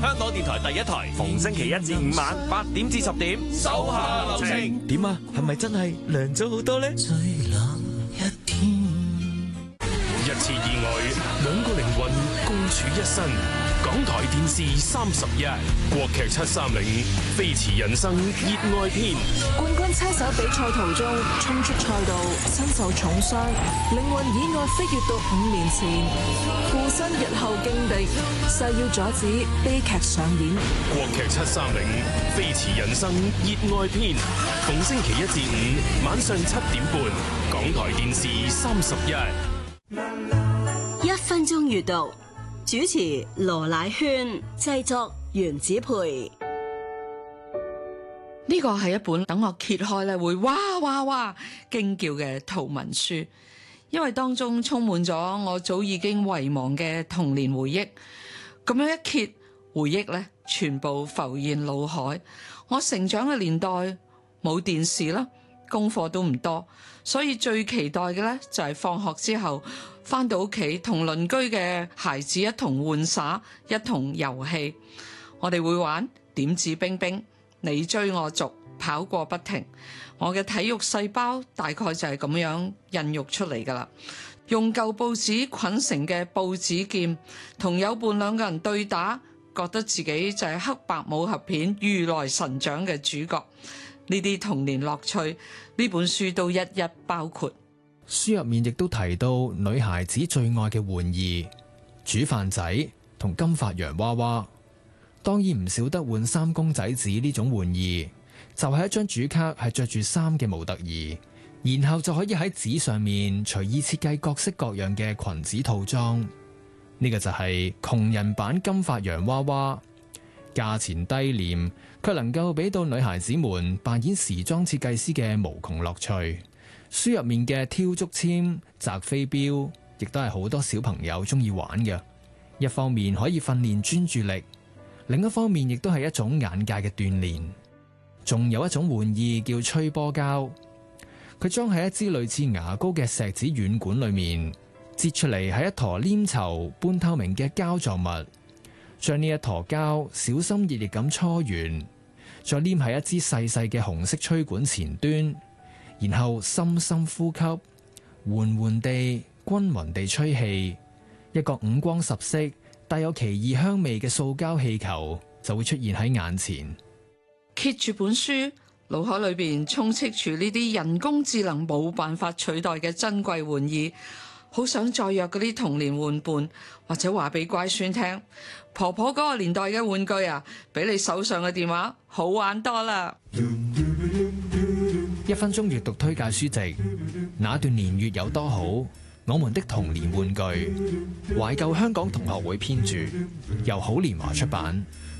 香港電台第一台，逢星期1至5晚8點至10點，手下留情。 點啊？係咪真係涼咗好多呢？ 最冷一天， 一次意外，2個靈魂共處一身。港台電視31，國劇730，飛馳人生熱愛篇。 冠軍車手比賽途中衝出賽道，身受重傷，靈魂意外飛越到5年前，附身日後勁敵，誓要阻止悲劇上演。 國劇730，飛馳人生熱愛篇，逢星期1至5晚上7點半，港台電視31。 1分鐘閱讀，主持羅乃萱，製作袁子培。 呢個係一本等我揭開咧會哇哇哇驚叫嘅圖文書，因為當中充滿咗我早已經遺忘嘅童年回憶。咁樣一揭，回憶咧全部浮現腦海。我成長嘅年代冇電視啦，功課都唔多，所以最期待嘅咧就係放學之後返到屋企同鄰居嘅孩子一同玩耍，一同遊戲。我哋會玩點指兵兵，你追我逐，跑過不停。我嘅體育細胞大概就係咁樣孕育出嚟㗎啦。用舊報紙捆成嘅報紙劍，同友伴2個人對打，覺得自己就係黑白武俠片如來神掌嘅主角。呢啲童年樂趣，呢本書都一一包括。 書入面亦都提到女孩子最愛嘅玩意，煮飯仔同金髮洋娃娃。當然唔少得換衫公仔紙呢種玩意，就係一張主卡係着住衫嘅模特兒，然後就可以喺紙上面隨意設計各式各樣嘅裙子套裝。呢個就係窮人版金髮洋娃娃，價錢低廉，卻能夠俾到女孩子們扮演時裝設計師嘅無窮樂趣。書入面嘅挑竹籤、擲飛鏢，亦都係好多小朋友中意玩嘅。一方面可以訓練專注力，另一方面亦都係一種眼界嘅鍛煉。仲有一種玩意叫吹波膠，佢裝喺一支類似牙膏嘅錫紙軟管裏面，擠出嚟係一坨黏稠半透明嘅膠狀物，將呢一坨膠小心翼翼咁搓圓，再黏喺一支細細嘅紅色吹管前端，然後深深呼吸，緩緩地均勻地吹氣，一個五光十色帶有奇異香味嘅塑膠氣球就會出現喺眼前。 揭住本書，腦海裏邊充斥住呢啲人工智能冇辦法取代嘅珍貴玩意，好想再約嗰啲童年玩伴，或者話俾乖孫聽，婆婆嗰個年代嘅玩具啊，比你手上嘅電話好玩多啦。 1分鐘閱讀推介書籍，那段年月有多好？我們的童年玩具，懷舊香港同學會編著，由好年華出版。